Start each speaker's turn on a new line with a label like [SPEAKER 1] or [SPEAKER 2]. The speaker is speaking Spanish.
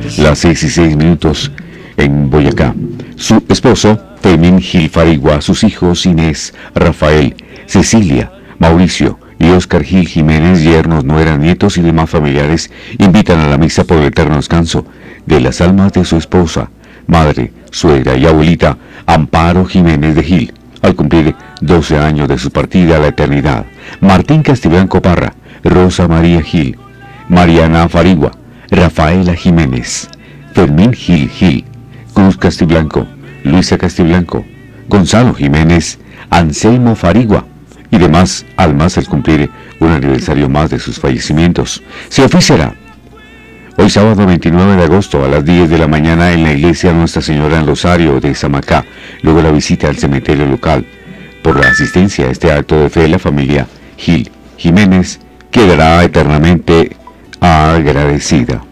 [SPEAKER 1] las 6:06 en Boyacá. Su esposo, Fermín Gil Farigua, sus hijos Inés, Rafael, Cecilia, Mauricio y Óscar Gil Jiménez, yernos, nueras, nietos y demás familiares, invitan a la misa por el eterno descanso de las almas de su esposa, madre, suegra y abuelita Amparo Jiménez de Gil, al cumplir 12 años de su partida a la eternidad. Martín Castiblanco Parra, Rosa María Gil, Mariana Farigua, Rafaela Jiménez, Fermín Gil Gil, Cruz Castiblanco, Luisa Castiblanco, Gonzalo Jiménez, Anselmo Farigua y demás almas al cumplir un aniversario más de sus fallecimientos. Se oficiará hoy sábado 29 de agosto a las 10 de la mañana en la iglesia Nuestra Señora en Rosario de Samacá, luego la visita al cementerio local. Por la asistencia a este acto de fe, la familia Gil Jiménez quedará eternamente agradecida.